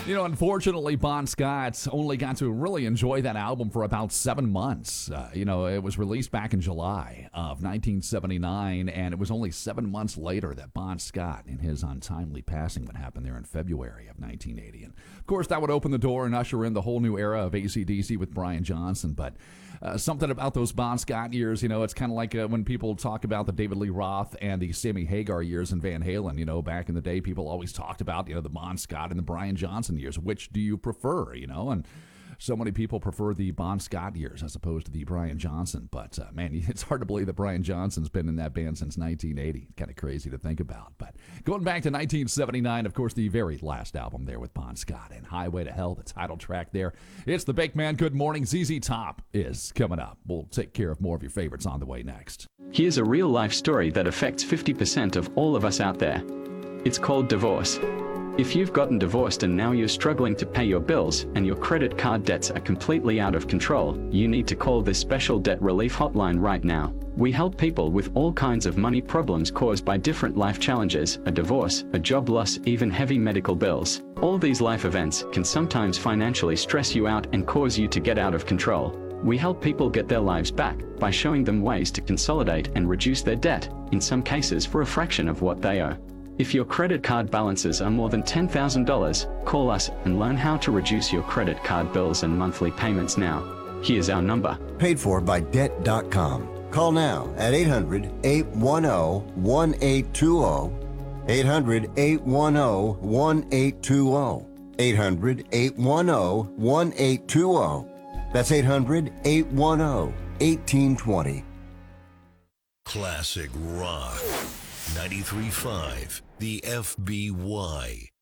Unfortunately, Bon Scott only got to really enjoy that album for about 7 months. It was released back in July of 1979, and it was only 7 months later that Bon Scott, in his untimely passing, would happen there in February of 1980. And, of course, that would open the door and usher in the whole new era of AC/DC with Brian Johnson. But something about those Bon Scott years, it's kind of like when people talk about the David Lee Roth and the Sammy Hagar years in Van Halen. Back in the day, people always talked about, the Bon Scott and the Brian Johnson years. Which do you prefer, And so many people prefer the Bon Scott years as opposed to the Brian Johnson. But, man, it's hard to believe that Brian Johnson's been in that band since 1980. Kind of crazy to think about. But going back to 1979, of course, the very last album there with Bon Scott and Highway to Hell, the title track there. It's the Big Man. Good morning. ZZ Top is coming up. We'll take care of more of your favorites on the way next. Here's a real-life story that affects 50% of all of us out there. It's called divorce. If you've gotten divorced and now you're struggling to pay your bills and your credit card debts are completely out of control, you need to call this special debt relief hotline right now. We help people with all kinds of money problems caused by different life challenges, a divorce, a job loss, even heavy medical bills. All these life events can sometimes financially stress you out and cause you to get out of control. We help people get their lives back by showing them ways to consolidate and reduce their debt, in some cases for a fraction of what they owe. If your credit card balances are more than $10,000, call us and learn how to reduce your credit card bills and monthly payments now. Here's our number. Paid for by Debt.com. Call now at 800-810-1820. 800-810-1820. 800-810-1820. That's 800-810-1820. Classic Rock. 93.5, the FBY.